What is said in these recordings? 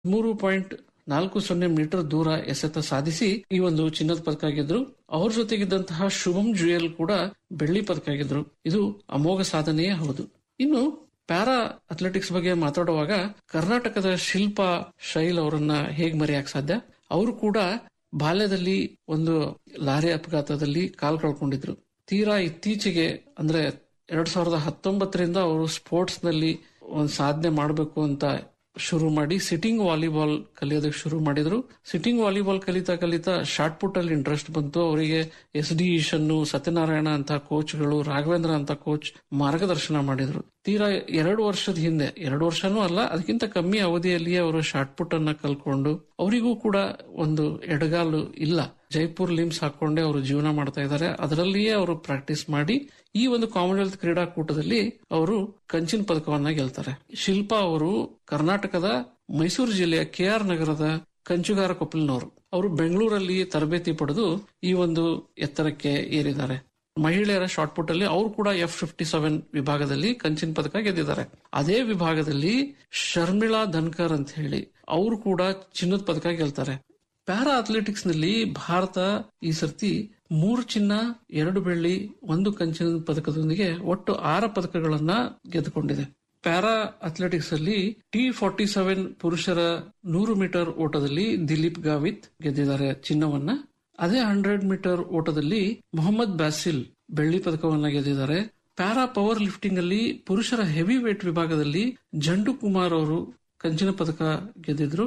13.40 metre ದೂರ ಎಸೆತ ಸಾಧಿಸಿ ಈ ಒಂದು ಚಿನ್ನದ ಪದಕ ಗೆದ್ರು. ಅವ್ರ ಜೊತೆಗಿದ್ದಂತಹ ಶುಭಂ ಜುಯಲ್ ಕೂಡ ಬೆಳ್ಳಿ ಪದಕ ಗೆದ್ರು. ಇದು ಅಮೋಘ ಸಾಧನೆಯೇ ಹೌದು. ಇನ್ನು ಪ್ಯಾರಾ ಅಥ್ಲೆಟಿಕ್ಸ್ ಬಗ್ಗೆ ಮಾತಾಡುವಾಗ ಕರ್ನಾಟಕದ ಶಿಲ್ಪಾ ಶೈಲ್ ಅವರನ್ನ ಹೇಗ್ ಮರೆಯಕ್ ಸಾಧ್ಯ? ಅವರು ಕೂಡ ಬಾಲ್ಯದಲ್ಲಿ ಒಂದು ಲಾರಿ ಅಪಘಾತದಲ್ಲಿ ಕಾಲ್ ಕಳ್ಕೊಂಡಿದ್ರು. ತೀರಾ ಇತ್ತೀಚೆಗೆ ಅಂದ್ರೆ 2019ರಿಂದ ಅವರು ಸ್ಪೋರ್ಟ್ಸ್ ನಲ್ಲಿ ಒಂದು ಸಾಧನೆ ಮಾಡಬೇಕು ಅಂತ ಶುರು ಮಾಡಿ ಸಿಟ್ಟಿಂಗ್ ವಾಲಿಬಾಲ್ ಕಲಿಯೋದಕ್ಕೆ ಶುರು ಮಾಡಿದ್ರು. ಸಿಟ್ಟಿಂಗ್ ವಾಲಿಬಾಲ್ ಕಲಿತಾ ಶಾರ್ಟ್ ಪುಟ್ ಅಲ್ಲಿ ಇಂಟ್ರೆಸ್ಟ್ ಬಂತು ಅವರಿಗೆ. SD ಈಶನ್ನು, ಸತ್ಯನಾರಾಯಣ ಅಂತ ಕೋಚ್ಗಳು, ರಾಘವೇಂದ್ರ ಅಂತ ಕೋಚ್ ಮಾರ್ಗದರ್ಶನ ಮಾಡಿದ್ರು. ತೀರಾ 2 ವರ್ಷದ ಹಿಂದೆ, 2 ವರ್ಷನೂ ಅಲ್ಲ ಅದಕ್ಕಿಂತ ಕಮ್ಮಿ ಅವಧಿಯಲ್ಲಿಯೇ ಅವರು ಶಾರ್ಟ್ ಪುಟ್ ಅನ್ನ ಕಲ್ಕೊಂಡು ಅವರಿಗೂ ಕೂಡ ಒಂದು ಎಡಗಾಲು ಇಲ್ಲ, ಜೈಪುರ್ ಲಿಮ್ಸ್ ಹಾಕೊಂಡೆ ಅವರು ಜೀವನ ಮಾಡ್ತಾ ಇದ್ದಾರೆ. ಅದರಲ್ಲಿಯೇ ಅವರು ಪ್ರಾಕ್ಟೀಸ್ ಮಾಡಿ ಈ ಒಂದು ಕಾಮನ್ವೆಲ್ತ್ ಕ್ರೀಡಾಕೂಟದಲ್ಲಿ ಅವರು ಕಂಚಿನ ಪದಕವನ್ನ ಗೆಲ್ತಾರೆ. ಶಿಲ್ಪಾ ಅವರು ಕರ್ನಾಟಕದ ಮೈಸೂರು ಜಿಲ್ಲೆಯ KR ನಗರದ ಕಂಚುಗಾರ ಕೊಪ್ಪಲಿನವರು. ಅವರು ಬೆಂಗಳೂರಲ್ಲಿ ತರಬೇತಿ ಪಡೆದು ಈ ಒಂದು ಎತ್ತರಕ್ಕೆ ಏರಿದ್ದಾರೆ. ಮಹಿಳೆಯರ ಶಾರ್ಟ್ ಪುಟ್ ಅಲ್ಲಿ ಅವರು ಕೂಡ F57 ವಿಭಾಗದಲ್ಲಿ ಕಂಚಿನ ಪದಕ ಗೆದ್ದಿದ್ದಾರೆ. ಅದೇ ವಿಭಾಗದಲ್ಲಿ ಶರ್ಮಿಳಾ ಧನ್ಕರ್ ಅಂತ ಹೇಳಿ ಅವರು ಕೂಡ ಚಿನ್ನದ ಪದಕ ಗೆಲ್ತಾರೆ. ಪ್ಯಾರಾ ಅಥ್ಲೆಟಿಕ್ಸ್ ನಲ್ಲಿ ಭಾರತ ಈ ಸರ್ತಿ 3 ಚಿನ್ನ, 2 ಬೆಳ್ಳಿ, 1 ಕಂಚಿನ ಪದಕದೊಂದಿಗೆ ಒಟ್ಟು 6 ಪದಕಗಳನ್ನ ಗೆದ್ದುಕೊಂಡಿದೆ. ಪ್ಯಾರಾ ಅಥ್ಲೆಟಿಕ್ಸ್ ಅಲ್ಲಿ T47 ಪುರುಷರ 100 ಮೀಟರ್ ಓಟದಲ್ಲಿ ದಿಲೀಪ್ ಗಾವಿತ್ ಗೆದ್ದಿದ್ದಾರೆ ಚಿನ್ನವನ್ನ. ಅದೇ 100 ಮೀಟರ್ ಓಟದಲ್ಲಿ ಮೊಹಮ್ಮದ್ ಬಾಸಿಲ್ ಬೆಳ್ಳಿ ಪದಕವನ್ನ ಗೆದ್ದಿದ್ದಾರೆ. ಪ್ಯಾರಾ ಪವರ್ ಲಿಫ್ಟಿಂಗ್ ಅಲ್ಲಿ ಪುರುಷರ ಹೆವಿ ವೇಟ್ ವಿಭಾಗದಲ್ಲಿ ಜಂಡು ಕುಮಾರ್ ಅವರು ಕಂಚಿನ ಪದಕ ಗೆದ್ದಿದ್ರು.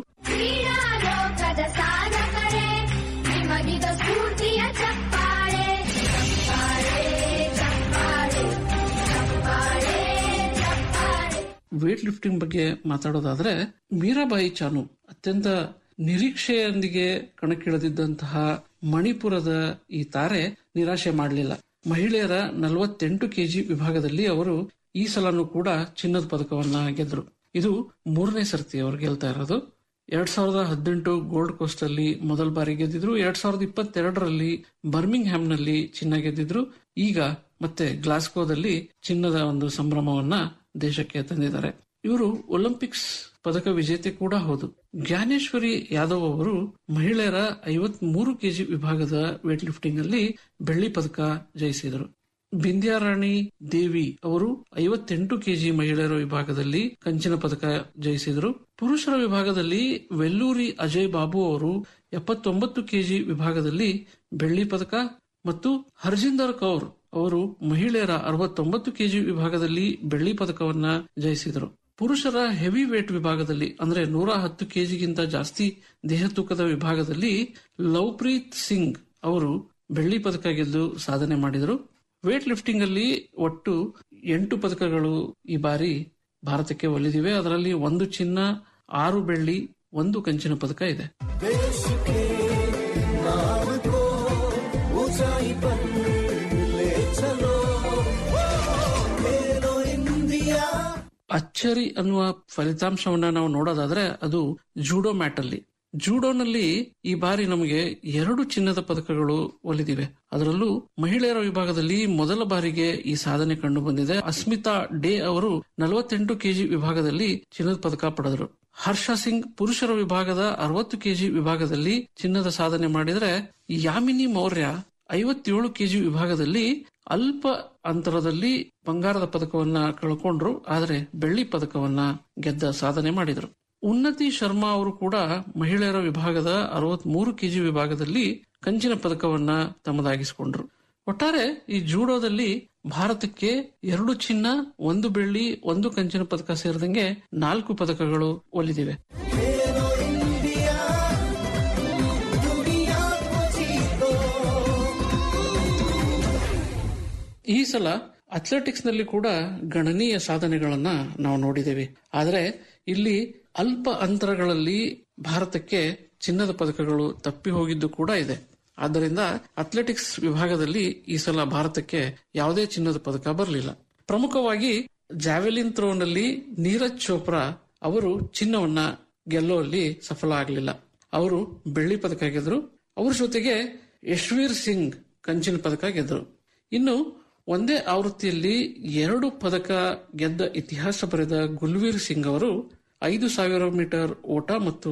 ವೇಟ್ ಲಿಫ್ಟಿಂಗ್ ಬಗ್ಗೆ ಮಾತಾಡೋದಾದ್ರೆ ಮೀರಾಬಾಯಿ ಚಾನು ಅತ್ಯಂತ ನಿರೀಕ್ಷೆಯೊಂದಿಗೆ ಕಣಕ್ಕಿಳಿದಿದ್ದಂತಹ ಮಣಿಪುರದ ಈ ತಾರೆ ನಿರಾಶೆ ಮಾಡಲಿಲ್ಲ. ಮಹಿಳೆಯರ 48 ಕೆಜಿ ವಿಭಾಗದಲ್ಲಿ ಅವರು ಈ ಸಲನೂ ಕೂಡ ಚಿನ್ನದ ಪದಕವನ್ನ ಗೆದ್ರು. ಇದು 3ನೇ ಸರ್ತಿ ಅವರು ಗೆಲ್ತಾ ಇರೋದು. 2018 ಗೋಲ್ಡ್ ಕೋಸ್ಟ್ ಅಲ್ಲಿ ಮೊದಲ ಬಾರಿ ಗೆದ್ದಿದ್ರು. 2022ರಲ್ಲಿ ಬರ್ಮಿಂಗ್ ಹ್ಯಾಮ್ ನಲ್ಲಿ ಚಿನ್ನ ಗೆದ್ದಿದ್ರು. ಈಗ ಮತ್ತೆ ಗ್ಲಾಸ್ಗೋದಲ್ಲಿ ಚಿನ್ನದ ಒಂದು ಸಂಭ್ರಮವನ್ನ ದೇಶಕ್ಕೆ ತಂದಿದ್ದಾರೆ. ಇವರು ಒಲಿಂಪಿಕ್ಸ್ ಪದಕ ವಿಜೇತೆ ಕೂಡ ಹೌದು. ಜ್ಞಾನೇಶ್ವರಿ ಯಾದವ್ ಅವರು ಮಹಿಳೆಯರ 53 ಕೆಜಿ ವಿಭಾಗದ ವೇಟ್ ಲಿಫ್ಟಿಂಗ್ ಅಲ್ಲಿ ಬೆಳ್ಳಿ ಪದಕ ಜಯಿಸಿದರು. ಬಿಂದ್ಯಾರಾಣಿ ದೇವಿ ಅವರು 58 ಕೆಜಿ ಮಹಿಳೆಯರ ವಿಭಾಗದಲ್ಲಿ ಕಂಚಿನ ಪದಕ ಜಯಿಸಿದರು. ಪುರುಷರ ವಿಭಾಗದಲ್ಲಿ ವೆಲ್ಲೂರಿ ಅಜಯ್ ಬಾಬು ಅವರು 79 ಕೆಜಿ ವಿಭಾಗದಲ್ಲಿ ಬೆಳ್ಳಿ ಪದಕ ಮತ್ತು ಹರ್ಜಿಂದರ್ ಕೌರ್ ಅವರು ಮಹಿಳೆಯರ 69 ಕೆಜಿ ವಿಭಾಗದಲ್ಲಿ ಬೆಳ್ಳಿ ಪದಕವನ್ನ ಜಯಿಸಿದರು. ಪುರುಷರ ಹೆವಿ ವೇಟ್ ವಿಭಾಗದಲ್ಲಿ ಅಂದ್ರೆ 110 ಕೆಜಿಗಿಂತ ಜಾಸ್ತಿ ದೇಹ ತೂಕದ ವಿಭಾಗದಲ್ಲಿ ಲವ್ಪ್ರೀತ್ ಸಿಂಗ್ ಅವರು ಬೆಳ್ಳಿ ಪದಕ ಗೆದ್ದು ಸಾಧನೆ ಮಾಡಿದರು. ವೇಟ್ ಲಿಫ್ಟಿಂಗ್ ಅಲ್ಲಿ ಒಟ್ಟು 8 ಪದಕಗಳು ಈ ಬಾರಿ ಭಾರತಕ್ಕೆ ಒಲಿದಿವೆ. ಅದರಲ್ಲಿ 1 ಚಿನ್ನ, 6 ಬೆಳ್ಳಿ, 1 ಕಂಚಿನ ಪದಕ ಇದೆ. ಅಚ್ಚರಿ ಅನ್ನುವ ಫಲಿತಾಂಶವನ್ನ ನಾವು ನೋಡೋದಾದ್ರೆ ಅದು ಜೂಡೋ ಮ್ಯಾಟ್ ಅಲ್ಲಿ. ಜೂಡೋನಲ್ಲಿ ಈ ಬಾರಿ ನಮಗೆ 2 ಚಿನ್ನದ ಪದಕಗಳು ಒಲಿದಿವೆ. ಅದರಲ್ಲೂ ಮಹಿಳೆಯರ ವಿಭಾಗದಲ್ಲಿ ಮೊದಲ ಬಾರಿಗೆ ಈ ಸಾಧನೆ ಕಂಡು ಬಂದಿದೆ. ಅಸ್ಮಿತಾ ಡೇ ಅವರು 48 ಕೆಜಿ ವಿಭಾಗದಲ್ಲಿ ಚಿನ್ನದ ಪದಕ ಪಡೆದರು. ಹರ್ಷ ಸಿಂಗ್ ಪುರುಷರ ವಿಭಾಗದ 60 ಕೆಜಿ ವಿಭಾಗದಲ್ಲಿ ಚಿನ್ನದ ಸಾಧನೆ ಮಾಡಿದರೆ, ಯಾಮಿನಿ ಮೌರ್ಯ 57 ಕೆಜಿ ವಿಭಾಗದಲ್ಲಿ ಅಲ್ಪ ಅಂತರದಲ್ಲಿ ಬಂಗಾರದ ಪದಕವನ್ನ ಕಳ್ಕೊಂಡ್ರು. ಆದರೆ ಬೆಳ್ಳಿ ಪದಕವನ್ನ ಗೆದ್ದ ಸಾಧನೆ ಮಾಡಿದ್ರು. ಉನ್ನತಿ ಶರ್ಮಾ ಅವರು ಕೂಡ ಮಹಿಳೆಯರ ವಿಭಾಗದ 63 ಕೆಜಿ ವಿಭಾಗದಲ್ಲಿ ಕಂಚಿನ ಪದಕವನ್ನ ತಮ್ಮದಾಗಿಸಿಕೊಂಡ್ರು. ಒಟ್ಟಾರೆ ಈ ಜೂಡೋದಲ್ಲಿ ಭಾರತಕ್ಕೆ 2 ಚಿನ್ನ, 1 ಬೆಳ್ಳಿ, 1 ಕಂಚಿನ ಪದಕ ಸೇರಿದಂಗೆ 4 ಪದಕಗಳು ಒಲಿದಿವೆ. ಈ ಸಲ ಅಥ್ಲೆಟಿಕ್ಸ್ ನಲ್ಲಿ ಕೂಡ ಗಣನೀಯ ಸಾಧನೆಗಳನ್ನ ನಾವು ನೋಡಿದ್ದೇವೆ. ಆದರೆ ಇಲ್ಲಿ ಅಲ್ಪ ಅಂತರಗಳಲ್ಲಿ ಭಾರತಕ್ಕೆ ಚಿನ್ನದ ಪದಕಗಳು ತಪ್ಪಿ ಹೋಗಿದ್ದು ಕೂಡ ಇದೆ. ಆದ್ದರಿಂದ ಅಥ್ಲೆಟಿಕ್ಸ್ ವಿಭಾಗದಲ್ಲಿ ಈ ಸಲ ಭಾರತಕ್ಕೆ ಯಾವುದೇ ಚಿನ್ನದ ಪದಕ ಬರಲಿಲ್ಲ. ಪ್ರಮುಖವಾಗಿ ಜಾವೆಲಿನ್ ಥ್ರೋನಲ್ಲಿ ನೀರಜ್ ಚೋಪ್ರಾ ಅವರು ಚಿನ್ನವನ್ನ ಗೆಲ್ಲುವಲ್ಲಿ ಸಫಲ ಆಗಲಿಲ್ಲ. ಅವರು ಬೆಳ್ಳಿ ಪದಕ ಗೆದ್ರು. ಅವ್ರ ಜೊತೆಗೆ ಯಶ್ವೀರ್ ಸಿಂಗ್ ಕಂಚಿನ ಪದಕ ಗೆದ್ರು. ಇನ್ನು ಒಂದೇ ಆವೃತ್ತಿಯಲ್ಲಿ 2 ಪದಕ ಗೆದ್ದ ಇತಿಹಾಸ ಬರೆದ ಗುಲ್ವೀರ್ ಸಿಂಗ್ ಅವರು 5000 ಮೀಟರ್ ಓಟ ಮತ್ತು